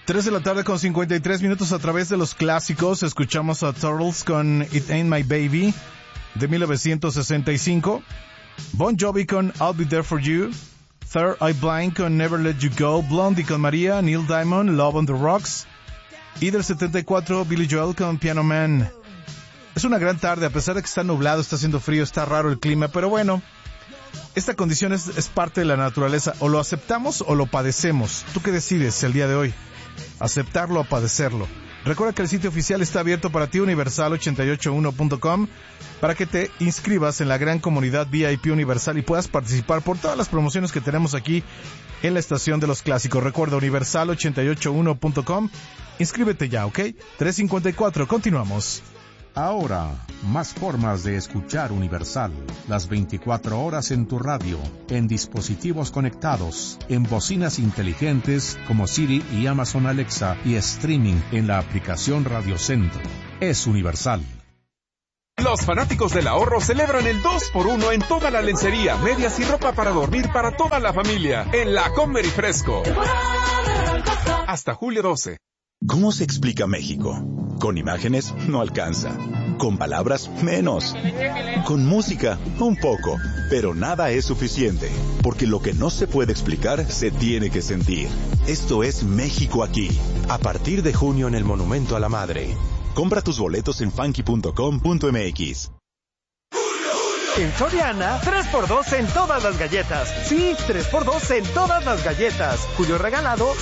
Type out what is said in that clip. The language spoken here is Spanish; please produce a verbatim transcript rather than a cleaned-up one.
tres de la tarde con cincuenta y tres minutos a través de los clásicos. Escuchamos a Turtles con It Ain't My Baby de mil novecientos sesenta y cinco. Bon Jovi con I'll Be There For You. Third Eye Blind con Never Let You Go. Blondie con María. Neil Diamond, Love on the Rocks. Y del setenta y cuatro, Billy Joel con Piano Man. Es una gran tarde, a pesar de que está nublado, está haciendo frío, está raro el clima, pero bueno, esta condición es, es parte de la naturaleza. O lo aceptamos o lo padecemos. ¿Tú qué decides el día de hoy? ¿Aceptarlo o padecerlo? Recuerda que el sitio oficial está abierto para ti, universal ochenta y ocho uno punto com, para que te inscribas en la gran comunidad V I P Universal y puedas participar por todas las promociones que tenemos aquí en la estación de los clásicos. Recuerda, universal ochenta y ocho uno punto com. Inscríbete ya, ¿ok? tres cincuenta y cuatro, continuamos. Ahora, más formas de escuchar Universal. Las veinticuatro horas en tu radio, en dispositivos conectados, en bocinas inteligentes como Siri y Amazon Alexa y streaming en la aplicación Radio Centro. Es Universal. Los fanáticos del ahorro celebran el dos por uno en toda la lencería, medias y ropa para dormir para toda la familia en La Comer y Fresco. Hasta julio doce. ¿Cómo se explica México? Con imágenes no alcanza. Con palabras menos. Con música un poco. Pero nada es suficiente. Porque lo que no se puede explicar se tiene que sentir. Esto es México aquí. A partir de junio en el Monumento a la Madre. Compra tus boletos en funky punto com punto m x. En Soriana, tres por dos en todas las galletas. Sí, tres por dos en todas las galletas. Julio regalado